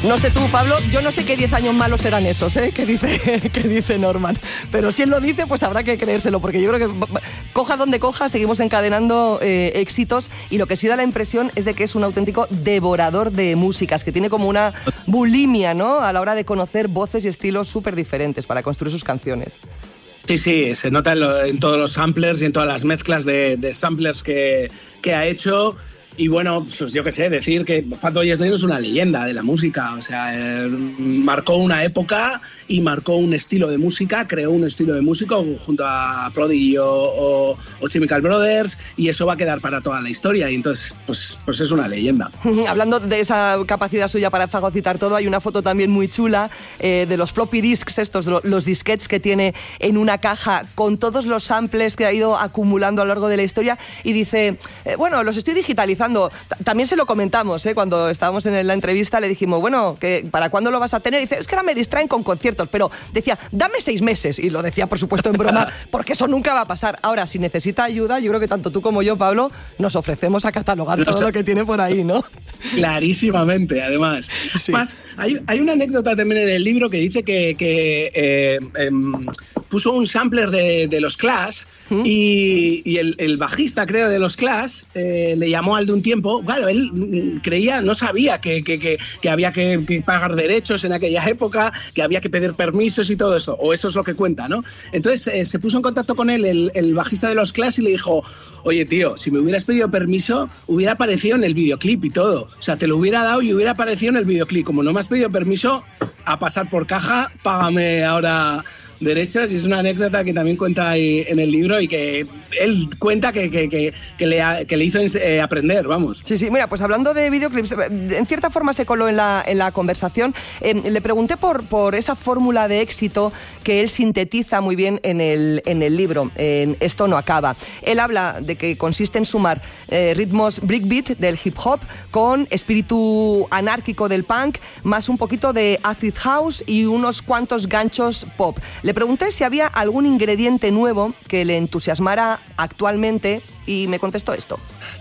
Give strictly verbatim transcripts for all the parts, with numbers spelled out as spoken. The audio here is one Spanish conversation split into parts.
No sé tú, Pablo, yo no sé qué diez años malos serán esos, ¿eh? que dice, que dice Norman. Pero si él lo dice, pues habrá que creérselo, porque yo creo que coja donde coja, seguimos encadenando eh, éxitos, y lo que sí da la impresión es de que es un auténtico devorador de músicas, que tiene como una bulimia, ¿no?, a la hora de conocer voces y estilos súper diferentes para construir sus canciones. Sí, sí, se nota en, lo, en todos los samplers y en todas las mezclas de, de samplers que, que ha hecho. Y bueno, pues yo qué sé, decir que Fatboy Slim es una leyenda de la música, o sea, eh, marcó una época y marcó un estilo de música, creó un estilo de música junto a Prodigy o, o, o Chemical Brothers, y eso va a quedar para toda la historia, y entonces pues, pues es una leyenda. Hablando de esa capacidad suya para fagocitar todo, hay una foto también muy chula eh, de los floppy disks, estos, los disquetes que tiene en una caja con todos los samples que ha ido acumulando a lo largo de la historia, y dice, eh, bueno, los estoy digitalizando. También se lo comentamos, ¿eh? Cuando estábamos en la entrevista le dijimos, bueno, que ¿para cuándo lo vas a tener? Y dice, es que ahora me distraen con conciertos, pero decía, dame seis meses, y lo decía por supuesto en broma, porque eso nunca va a pasar. Ahora, si necesita ayuda, yo creo que tanto tú como yo, Pablo, nos ofrecemos a catalogar todo lo que tiene por ahí, ¿no? Clarísimamente, además. Sí. Más, hay, hay una anécdota también en el libro que dice que, que eh, eh, puso un sampler de, de los Clash, ¿Mm? y, y el, el bajista, creo, de los Clash eh, le llamó al de un tiempo. Claro, él creía, no sabía que, que, que, que había que pagar derechos en aquella época, que había que pedir permisos y todo eso, o eso es lo que cuenta, ¿no? Entonces eh, se puso en contacto con él, el, el bajista de los Clash, y le dijo, oye, tío, si me hubieras pedido permiso, hubiera aparecido en el videoclip y todo. O sea, te lo hubiera dado y hubiera aparecido en el videoclip. Como no me has pedido permiso, a pasar por caja, págame ahora derechos. Y es una anécdota que también cuenta ahí en el libro, y que él cuenta que, que, que, que, le, ha, que le hizo eh, aprender, vamos. Sí, sí, mira, pues hablando de videoclips, en cierta forma se coló en la, en la conversación. Eh, le pregunté por, por esa fórmula de éxito que él sintetiza muy bien en el, en el libro, en Esto no acaba. Él habla de que consiste en sumar eh, ritmos breakbeat del hip hop con espíritu anárquico del punk, más un poquito de acid house y unos cuantos ganchos pop. Le pregunté si había algún ingrediente nuevo que le entusiasmara actualmente, y me contestó esto.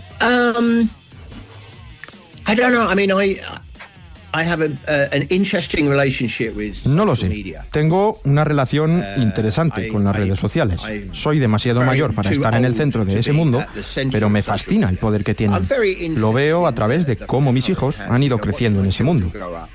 Um, I don't know. I mean, I I have a, uh, an interesting relationship with No lo sé. Tengo una relación interesante con las redes sociales. Soy demasiado mayor para estar en el centro de ese mundo, pero me fascina el poder que tienen. Lo veo a través de cómo mis hijos han ido creciendo en ese mundo.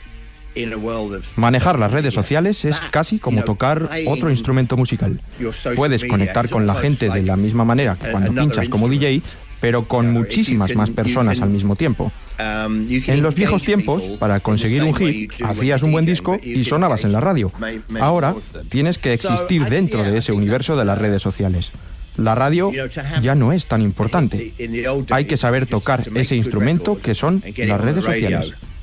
Manejar las redes sociales es casi como tocar otro instrumento musical. Puedes conectar con la gente de la misma manera que cuando pinchas como D J, pero con muchísimas más personas al mismo tiempo. En los viejos tiempos, para conseguir un hit, hacías un buen disco y sonabas en la radio. Ahora tienes que existir dentro de ese universo de las redes sociales. La radio ya no es tan importante. Hay que saber tocar ese instrumento que son las redes sociales.